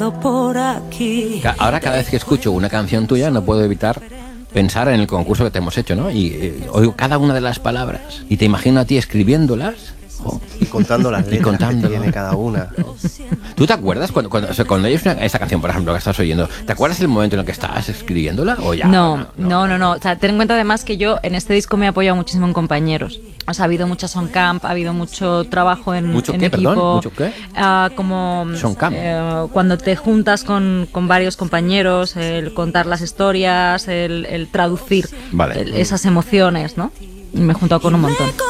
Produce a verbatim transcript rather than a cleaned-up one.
por aquí. Ahora cada vez que escucho una canción tuya no puedo evitar pensar en el concurso que te hemos hecho, ¿no? Y eh, oigo cada una de las palabras y te imagino a ti escribiéndolas. Oh. Y contando las letras y contando. que tiene cada una. ¿Tú te acuerdas cuando, cuando, o sea, cuando oyes una, esta canción, por ejemplo, que estás oyendo, ¿te acuerdas el momento en el que estabas escribiéndola o ya? No, no, no, no, no. O sea, ten en cuenta además que yo en este disco me he apoyado muchísimo en compañeros. O sea, ha habido mucha soundcamp, ha habido mucho trabajo en, ¿Mucho en qué, equipo. perdón? ¿Mucho qué? Uh, como Soundcamp. eh, cuando te juntas con, con varios compañeros, el contar las historias, el, el traducir vale. el, esas emociones, ¿no? Y me he juntado con un montón.